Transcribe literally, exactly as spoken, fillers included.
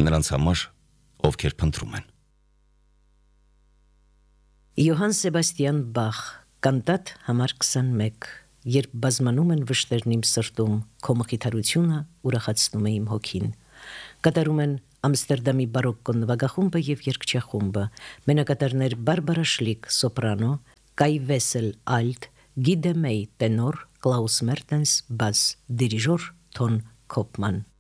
նրանց համար, ովքեր փնտրում են։ Յոհան Սեբաստիան Բախ, կանտատ համար քսանմեկ, երբ բազմանում են վշտերն իմ սրտում, քո մխիթարությունը ուրախացնում է իմ հոգին։ Կատարում են Ամստերդամի բարոկկո նվագախումբը և երգչախումբը, մենակատարներ Բարբարա Շլիկ, սոպրանո, Կայ Վեսել, ալտ, Գիդե Մեյ, տենոր, Կլաուս Մերտենս, բաս, դիրիժոր Թոն Քոպման։